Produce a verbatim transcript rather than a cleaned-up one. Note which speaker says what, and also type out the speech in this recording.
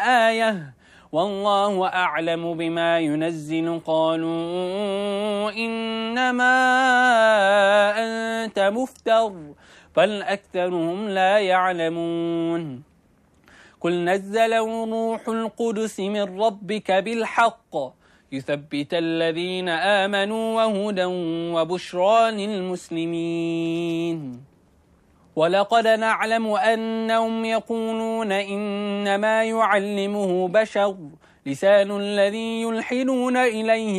Speaker 1: آية والله أعلم بما ينزل قالوا إنما أنت مفتر بل أكثرهم لا يعلمون قل نزله روح القدس من ربك بالحق يثبت الذين آمنوا وهدى وبشرى للمسلمين ولقد نعلم أنهم يقولون إنما يعلمه بشر لسان الذي يلحدون إليه